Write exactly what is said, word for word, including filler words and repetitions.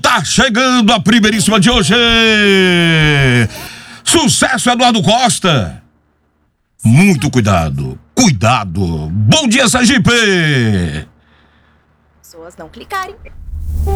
tá chegando a primeiríssima de hoje. Sucesso, Eduardo Costa. Muito cuidado, cuidado. Bom dia, Sergipe. Pessoas não clicarem.